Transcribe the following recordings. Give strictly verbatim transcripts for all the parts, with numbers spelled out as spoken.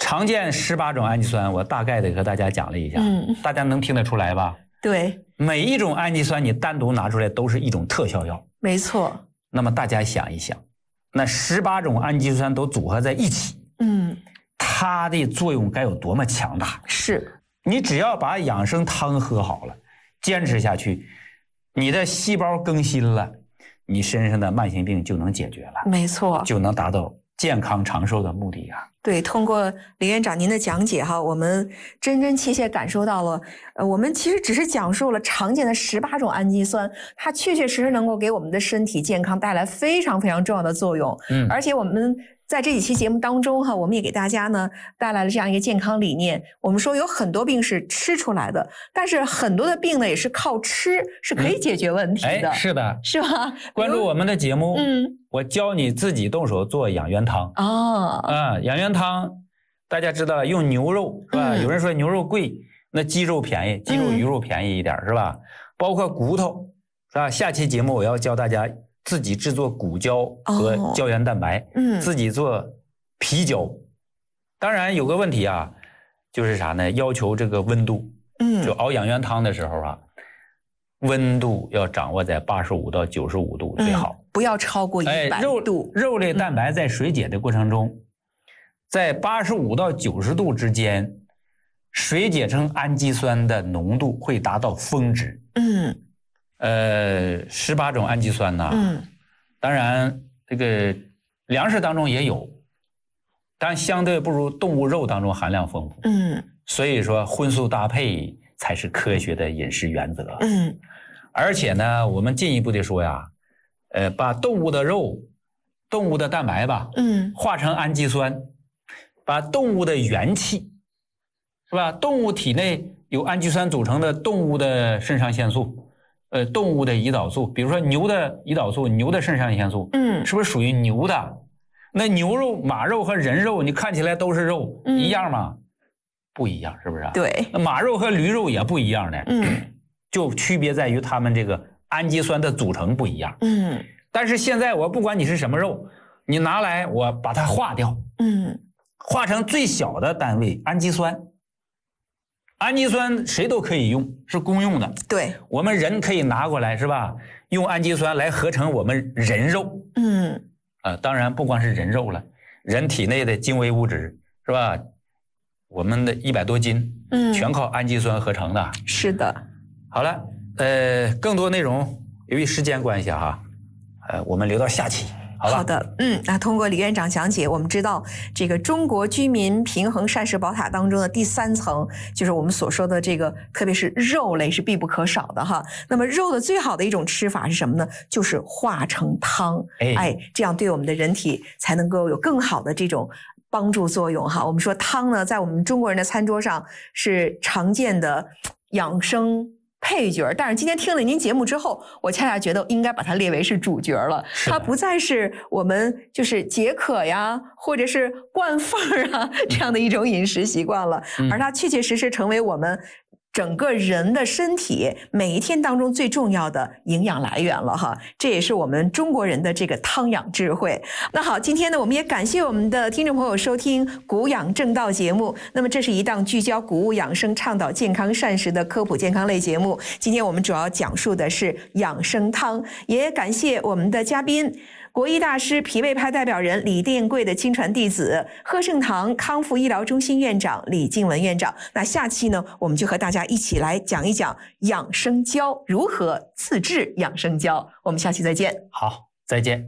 常见十八种氨基酸，我大概的和大家讲了一下，嗯，大家能听得出来吧？ 对， 每一种氨基酸你单独拿出来都是一种特效药， 没错。 那么大家想一想，那十八种氨基酸都组合在一起，嗯，它的作用该有多么强大？ 是， 你只要把养生汤喝好了，坚持下去，你的细胞更新了，你身上的慢性病就能解决了， 没错， 就能达到健康长寿的目的啊。 对，通过李院长您的讲解哈，我们真真切切感受到了，呃，我们其实只是讲述了常见的十八种氨基酸，它确确实实能够给我们的身体健康带来非常非常重要的作用。嗯，而且我们在这几期节目当中哈，我们也给大家呢带来了这样一个健康理念。我们说有很多病是吃出来的，但是很多的病呢也是靠吃是可以解决问题的。 嗯、哎，是的， 是吧？ 关注我们的节目，嗯，我教你自己动手做养元汤。哦，啊，养元汤，大家知道用牛肉是吧？嗯、有人说牛肉贵，那鸡肉便宜，鸡肉、鱼肉便宜一点、嗯、是吧？包括骨头是吧？下期节目我要教大家自己制作骨胶和胶原蛋白，哦、嗯，自己做皮胶。当然有个问题啊，就是啥呢？要求这个温度，嗯，就熬养元汤的时候啊，温度要掌握在八十五到九十五度最好，嗯、 不要超过一百度。 哎、肉, 肉类蛋白在水解的过程中，嗯、在八十五到九十度之间，水解成氨基酸的浓度会达到峰值。嗯。呃，十八种氨基酸呢，嗯，当然这个粮食当中也有，但相对不如动物肉当中含量丰富，嗯，所以说荤素搭配才是科学的饮食原则，嗯，而且呢，我们进一步的说呀，呃，把动物的肉、动物的蛋白吧，嗯，化成氨基酸，把动物的元气，是吧？动物体内有氨基酸组成的动物的肾上腺素。呃，动物的胰岛素，比如说牛的胰岛素、牛的肾上腺素，嗯，是不是属于牛的？那牛肉、马肉和人肉，你看起来都是肉，嗯、一样吗？不一样，是不是？ 对， 那马肉和驴肉也不一样的，嗯，就区别在于它们这个氨基酸的组成不一样，嗯。但是现在我不管你是什么肉，你拿来我把它化掉，嗯，化成最小的单位氨基酸。氨基酸谁都可以用，是公用的。 对， 我们人可以拿过来，是吧？用氨基酸来合成我们人肉。嗯，呃，当然不光是人肉了，人体内的精微物质，是吧？我们的一百多斤，嗯，全靠氨基酸合成的。 是的。 好了，呃，更多内容由于时间关系哈，呃，我们留到下期。好, 好的，嗯，那通过李院长讲解，我们知道这个中国居民平衡膳食宝塔当中的第三层，就是我们所说的这个，特别是肉类是必不可少的哈。那么肉的最好的一种吃法是什么呢？就是化成汤，哎, 哎，这样对我们的人体才能够有更好的这种帮助作用哈。我们说汤呢，在我们中国人的餐桌上是常见的养生配角，但是今天听了您节目之后，我恰恰觉得应该把它列为是主角了。它不再是我们就是解渴呀，或者是灌饭啊这样的一种饮食习惯了，嗯、而它确确实实成为我们整个人的身体每一天当中最重要的营养来源了哈，这也是我们中国人的这个汤养智慧。那好，今天呢，我们也感谢我们的听众朋友收听谷养正道节目。那么这是一档聚焦谷物养生、倡导健康膳食的科普健康类节目。今天我们主要讲述的是养生汤，也感谢我们的嘉宾。国医大师、脾胃派代表人李殿贵的亲传弟子，贺盛堂康复医疗中心院长李静文院长。那下期呢，我们就和大家一起来讲一讲养生胶如何自制养生胶。我们下期再见。 好，再见。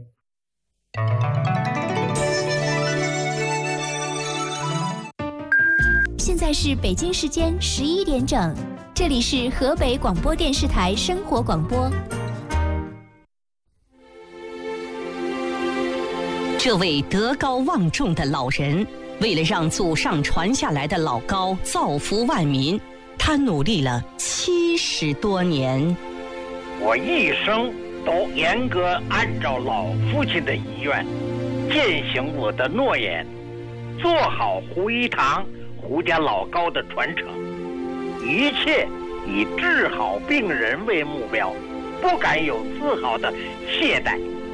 现在是北京时间十一点整，这里是河北广播电视台生活广播。 这位德高望重的老人，为了让祖上传下来的老高造福万民，他努力了七十多年。 我一生都严格按照老父亲的遗愿，践行我的诺言，做好胡一堂、胡家老高的传承，一切以治好病人为目标，不敢有丝毫的懈怠。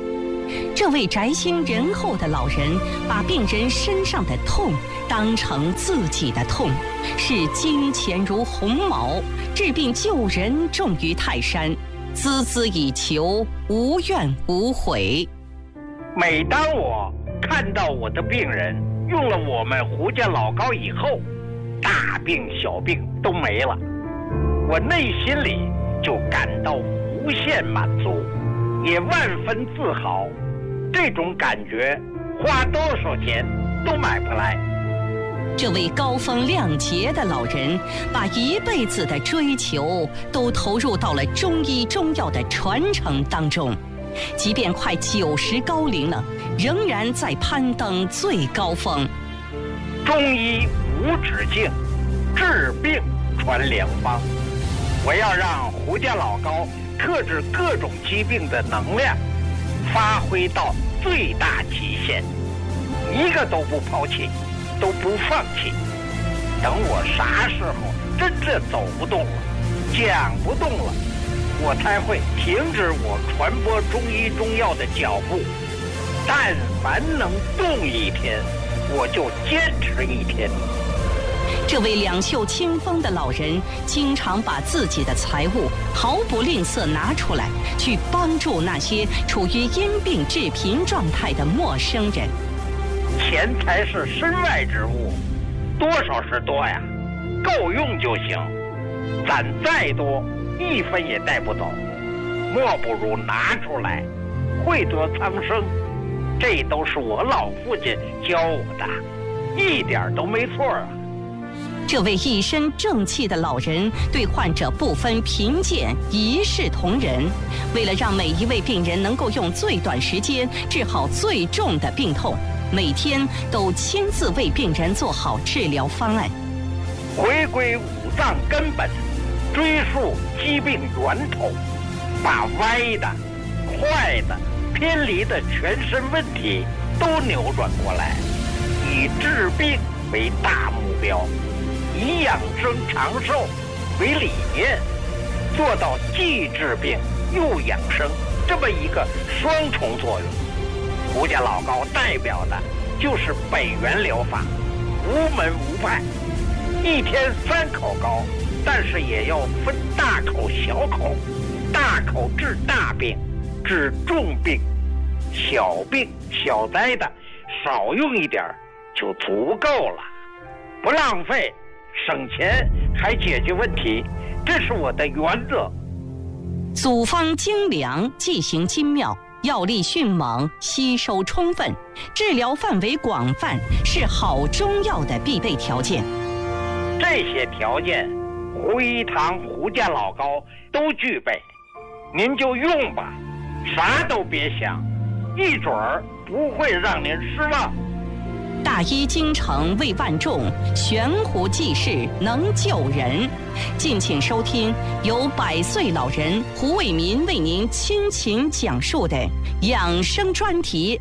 这位宅心仁厚的老人把病人身上的痛当成自己的痛，视金钱如鸿毛，治病救人重于泰山，孜孜以求，无怨无悔。 每当我看到我的病人用了我们胡家老膏以后，大病小病都没了，我内心里就感到无限满足，也万分自豪。这种感觉花多少钱都买不来。 这位高风亮节的老人把一辈子的追求都投入到了中医中药的传承当中，即便快九十高龄了，仍然在攀登最高峰。 中医无止境，治病传良方。我要让胡家老膏克制各种疾病的能量发挥到最大极限，一个都不抛弃，都不放弃。等我啥时候真正走不动了，讲不动了，我才会停止我传播中医中药的脚步。但凡能动一天，我就坚持一天。 这位两袖清风的老人经常把自己的财物毫不吝啬拿出来，去帮助那些处于因病致贫状态的陌生人。 钱财是身外之物，多少是多呀，够用就行。攒再多，一分也带不走，莫不如拿出来，惠得苍生。这都是我老父亲教我的，一点都没错啊。 这位一身正气的老人对患者不分贫贱，一视同仁。为了让每一位病人能够用最短时间治好最重的病痛，每天都亲自为病人做好治疗方案。 回归五脏根本，追溯疾病源头，把歪的、坏的、偏离的全身问题都扭转过来，以治病为大目标，以养生长寿为理念，做到既治病又养生这么一个双重作用。胡家老膏代表的就是北元疗法，无门无派，一天三口膏，但是也要分大口小口，大口治大病，治重病，小病小灾的少用一点就足够了，不浪费，省钱还解决问题，这是我的原则。 组方精良，剂型精妙，药力迅猛，吸收充分，治疗范围广泛，是好中药的必备条件。 这些条件，胡一堂胡家老膏都具备，您就用吧，啥都别想，一准儿不会让您失望。 大医精诚为万众，悬壶济世能救人。敬请收听由百岁老人胡伟民为您倾情讲述的养生专题。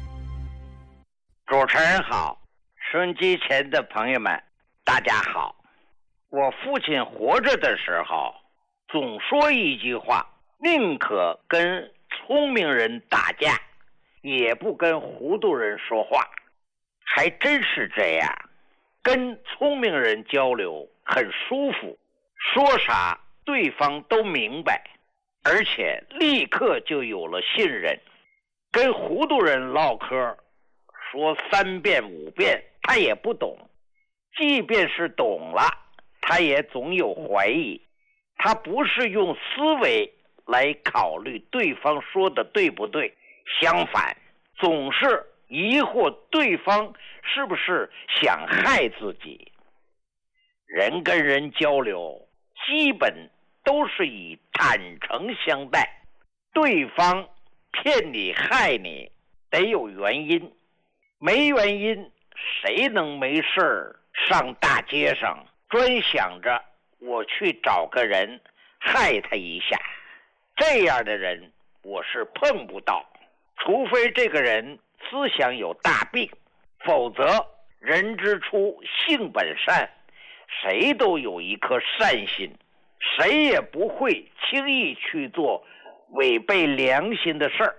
主持人好，收音机前的朋友们大家好。我父亲活着的时候总说一句话，宁可跟聪明人打架，也不跟糊涂人说话。还真是这样，跟聪明人交流很舒服，说啥对方都明白，而且立刻就有了信任。跟糊涂人唠嗑，说三遍五遍他也不懂，即便是懂了，他也总有怀疑，他不是用思维来考虑对方说的对不对，相反，总是疑惑对方是不是想害自己。人跟人交流基本都是以坦诚相待，对方骗你害你得有原因，没原因谁能没事上大街上专想着我去找个人害他一下？这样的人我是碰不到，除非这个人思想有大病，否则人之初性本善，谁都有一颗善心，谁也不会轻易去做违背良心的事儿。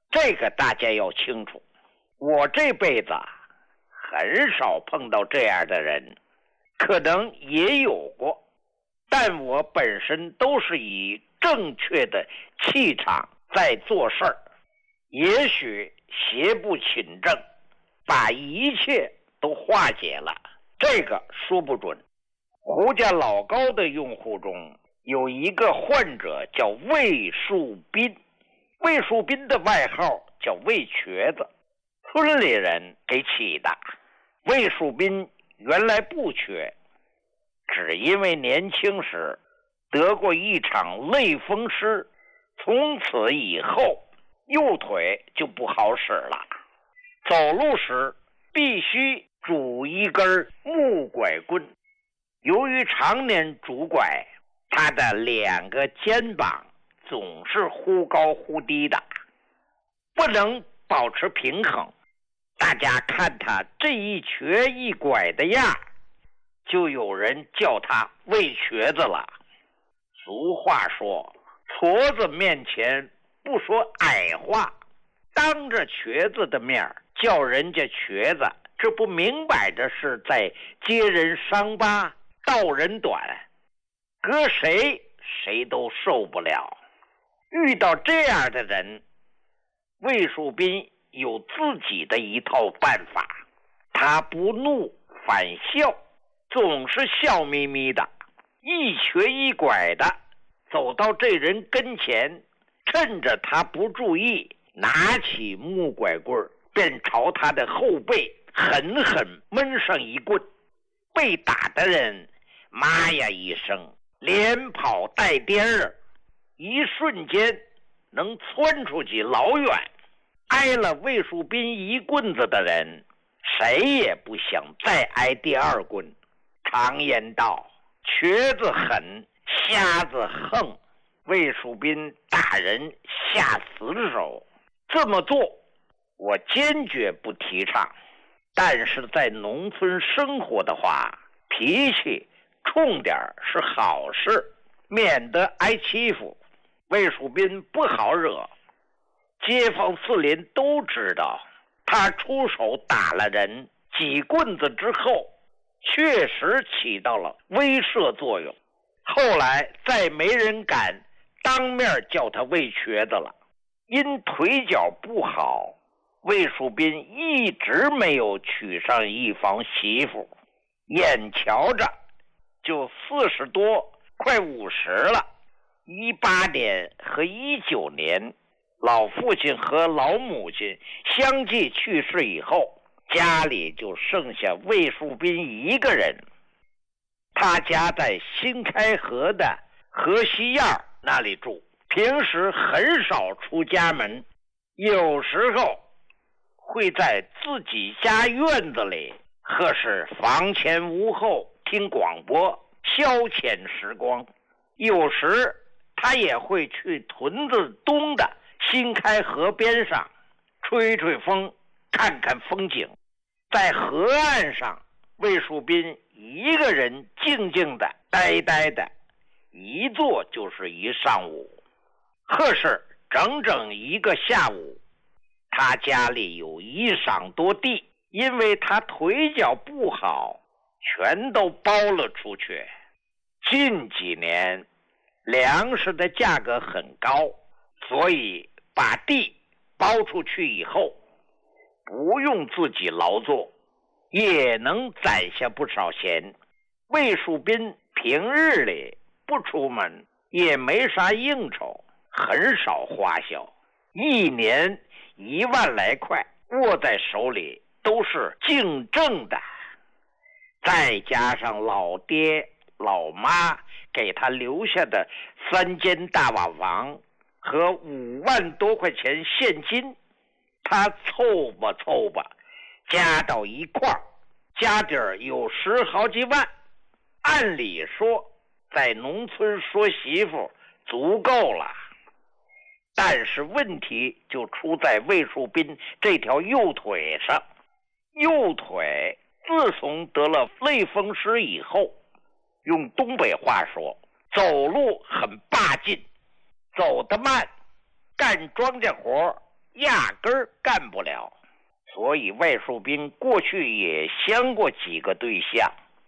这个大家要清楚。我这辈子很少碰到这样的人，可能也有过，但我本身都是以正确的气场在做事儿，也许邪不侵正，把一切都化解了，这个说不准。胡家老高的用户中有一个患者叫魏树斌，魏树斌的外号叫魏瘸子，村里人给起的。魏树斌原来不瘸，只因为年轻时得过一场类风湿，从此以后右腿就不好使了，走路时必须拄一根木拐棍。由于常年拄拐，他的两个肩膀总是忽高忽低的，不能保持平衡。大家看他这一瘸一拐的样，就有人叫他魏瘸子了。俗话说，矬子面前不说矮话，当着瘸子的面叫人家瘸子，这不明摆着是在揭人伤疤道人短，搁谁谁都受不了。遇到这样的人，魏树斌有自己的一套办法，他不怒反笑，总是笑眯眯的，一瘸一拐的走到这人跟前，趁着他不注意，拿起木拐棍便朝他的后背狠狠闷上一棍。被打的人妈呀一声，连跑带颠儿，一瞬间能窜出去老远。挨了魏树斌一棍子的人，谁也不想再挨第二棍。常言道，瘸子狠，瞎子横。魏树斌打人下死手，这么做我坚决不提倡。但是在农村生活的话，脾气冲点是好事，免得挨欺负。魏树斌不好惹，街坊四邻都知道他出手打了人，几棍子之后确实起到了威慑作用。后来再没人敢当面叫他魏瘸子了。因腿脚不好，魏树斌一直没有娶上一房媳妇，眼瞧着就四十多快五十了。一八年和一九年，老父亲和老母亲相继去世以后，家里就剩下魏树斌一个人。他家在新开河的河西院那里住，平时很少出家门，有时候会在自己家院子里或是房前屋后听广播消遣时光。有时他也会去屯子东的新开河边上吹吹风，看看风景。在河岸上，魏树斌一个人静静的呆呆的，一坐就是一上午，或是整整一个下午。他家里有一晌多地，因为他腿脚不好，全都包了出去。近几年粮食的价格很高，所以把地包出去以后，不用自己劳作，也能攒下不少钱。魏树斌平日里不出门，也没啥应酬，很少花销，一年一万来块握在手里都是净挣的。再加上老爹老妈给他留下的三间大瓦房和五万多块钱现金，他凑吧凑吧加到一块儿，家底儿有十好几万。按理说在农村说媳妇足够了，但是问题就出在魏树斌这条右腿上。右腿自从得了类风湿以后，用东北话说，走路很霸劲，走得慢，干庄稼活压根儿干不了。所以外戍兵过去也相过几个对象，